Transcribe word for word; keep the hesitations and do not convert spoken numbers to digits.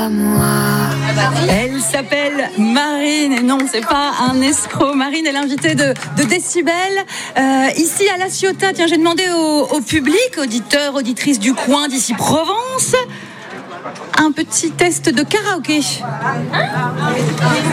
moi. Elle s'appelle Marine, et non, c'est pas un escroc. Marine est l'invitée de, de Décibel. Euh, ici à La Ciotat, tiens, j'ai demandé au, au public, auditeurs, auditrices du coin d'ici Provence, un petit test de karaoké.